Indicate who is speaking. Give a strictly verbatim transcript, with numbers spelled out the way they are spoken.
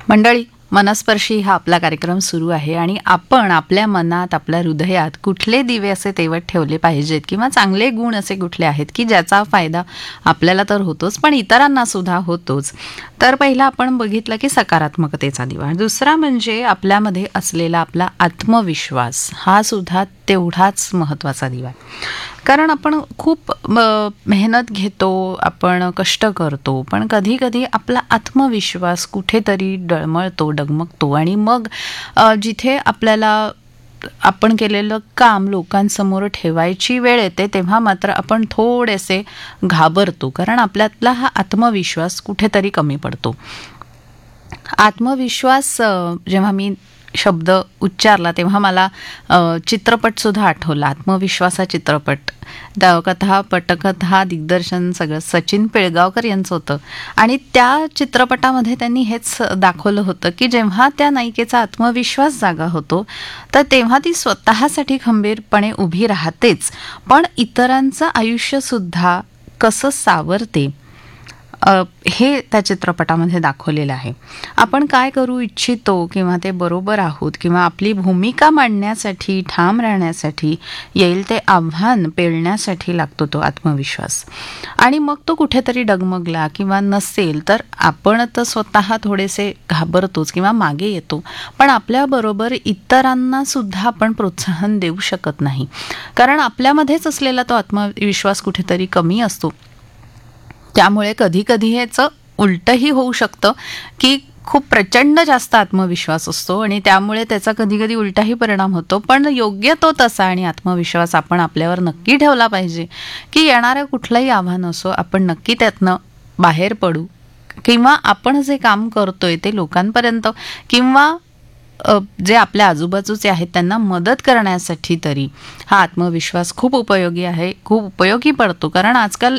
Speaker 1: मंडळी, मनस्पर्शी हा आपला कार्यक्रम सुरू आहे आणि आपण आपल्या मनात, आपल्या हृदयात कुठले दिवे असे तेवत ठेवले पाहिजेत किंवा चांगले गुण असे कुठले आहेत की ज्याचा फायदा आपल्याला तर होतोच पण इतरांना सुद्धा होतोच. तर पहिला आपण बघितलं की सकारात्मकतेचा दिवा. दुसरा म्हणजे आपल्यामध्ये असलेला आपला आत्मविश्वास, हा सुद्धा तेवढाच महत्त्वाचा दिवा. कारण आपण खूप मेहनत घेतो, आपण कष्ट करतो, पण कधी कधी आपला आत्मविश्वास कुठेतरी डळमळतो, डगमगतो आणि मग जिथे आपल्याला आपण केलेलं काम लोकांसमोर ठेवायची वेळ येते तेव्हा मात्र आपण थोडेसे घाबरतो, कारण आपल्यातला हा आत्मविश्वास कुठेतरी कमी पडतो. आत्मविश्वास जेव्हा मी शब्द उच्चारला तेव्हा मला चित्रपट सुद्धा आठवला, आत्मविश्वासा चित्रपट. कथा पटकथा दिग्दर्शन सगळं सचिन पिळगावकर यांचं होतं आणि त्या चित्रपटामध्ये त्यांनी हेच दाखवलं होतं की जेव्हा त्या नायिकेचा आत्मविश्वास जागा होतो तर तेव्हा ती स्वतःसाठी खंबीरपणे उभी राहतेच, पण इतरांचं आयुष्यसुद्धा कसं सावरते हे त्या चित्रपटामध्ये दाखवलेलं आहे. आपण काय करू इच्छितो किंवा ते बरोबर आहोत किंवा आपली भूमिका मांडण्यासाठी, ठाम राहण्यासाठी, येईल ते आव्हान पेलण्यासाठी लागतो तो आत्मविश्वास. आणि मग तो कुठेतरी डगमगला किंवा नसेल तर आपण तर स्वतः थोडेसे घाबरतोच किंवा मागे येतो, पण आपल्याबरोबर इतरांना सुद्धा आपण प्रोत्साहन देऊ शकत नाही, कारण आपल्यामध्येच असलेला तो आत्मविश्वास कुठेतरी कमी असतो. त्यामुळे कधी कधी ह्याचं उलटही होऊ शकतं की खूप प्रचंड जास्त आत्मविश्वास असतो आणि त्यामुळे त्याचा कधी कधी उलटाही परिणाम होतो. पण योग्य तो तसा आणि आत्मविश्वास आपण आपल्यावर नक्की ठेवला पाहिजे की येणारं कुठलंही आव्हान असो आपण नक्की त्यातनं बाहेर पडू किंवा आपण जे काम करतोय ते लोकांपर्यंत किंवा जे आपल्या आजूबाजूचे आहेत त्यांना मदत करण्यासाठी तरी हा आत्मविश्वास खूप उपयोगी आहे, खूप उपयोगी पडतो. कारण आजकाल